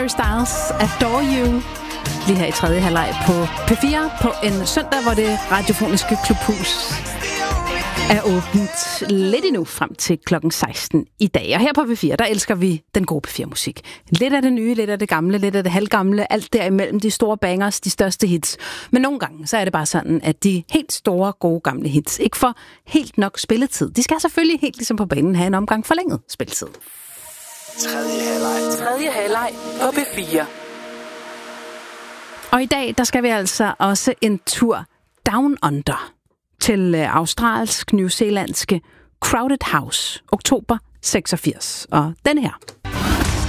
Styles, Adore You. Lige her i tredje halvleg på P4 på en søndag, hvor det radiofoniske klubhus er åbent lidt endnu frem til klokken 16 i dag. Og her på P4, der elsker vi den gode P4-musik. Lidt af det nye, lidt af det gamle, lidt af det halvgamle, alt derimellem, de store bangers, de største hits. Men nogle gange, så er det bare sådan, at de helt store, gode gamle hits ikke får helt nok spilletid. De skal selvfølgelig helt ligesom på banen have en omgang forlænget spilletid. Tredje halvleg på P4. Og i dag, der skal vi altså også en tur down under til australsk-newzealandske Crowded House, oktober 86. Og den her.